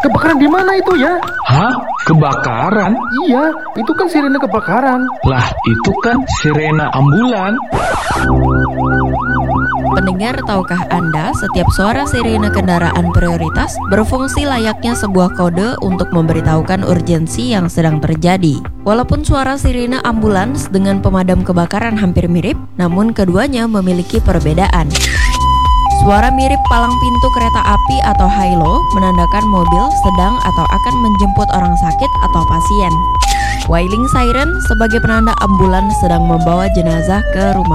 Kebakaran di mana itu ya? Hah? Kebakaran? Iya, itu kan sirene kebakaran. Lah, itu kan sirena ambulan. Pendengar, tahukah Anda setiap suara sirene kendaraan prioritas berfungsi layaknya sebuah kode untuk memberitahukan urgensi yang sedang terjadi. Walaupun suara sirene ambulans dengan pemadam kebakaran hampir mirip, namun keduanya memiliki perbedaan. Suara mirip palang pintu kereta api atau high-low menandakan mobil sedang atau akan menjemput orang sakit atau pasien. Wailing siren sebagai penanda ambulans sedang membawa jenazah ke rumah